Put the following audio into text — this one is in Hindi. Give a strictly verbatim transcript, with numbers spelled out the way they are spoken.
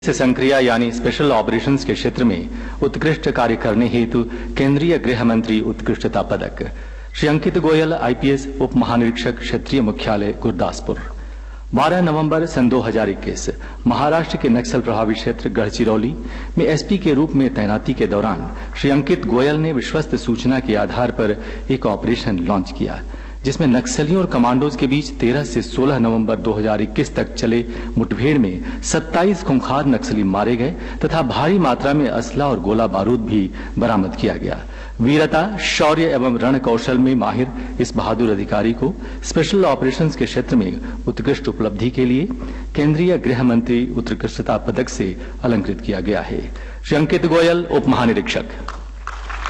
से संक्रिया यानी स्पेशल ऑपरेशंस के क्षेत्र में उत्कृष्ट कार्य करने हेतु केंद्रीय गृह मंत्री उत्कृष्टता पदक श्री अंकित गोयल आईपीएस उप महानिरीक्षक क्षेत्रीय मुख्यालय गुरदासपुर। बारह नवंबर सन दो हज़ार इक्कीस महाराष्ट्र के नक्सल प्रभावित क्षेत्र गढ़चिरौली में एसपी के रूप में तैनाती के दौरान श्री अंकित गोयल ने विश्वस्त सूचना के आधार पर एक ऑपरेशन लॉन्च किया, जिसमें नक्सलियों और कमांडोज के बीच तेरह से सोलह नवंबर दो हज़ार इक्कीस तक चले मुठभेड़ में सत्ताईस खूंखार नक्सली मारे गए तथा भारी मात्रा में असला और गोला बारूद भी बरामद किया गया। वीरता, शौर्य एवं रण कौशल में माहिर इस बहादुर अधिकारी को स्पेशल ऑपरेशंस के क्षेत्र में उत्कृष्ट उपलब्धि के लिए केंद्रीय गृह मंत्री उत्कृष्टता पदक से अलंकृत किया गया है। श्री अंकित गोयल, उप महानिरीक्षक।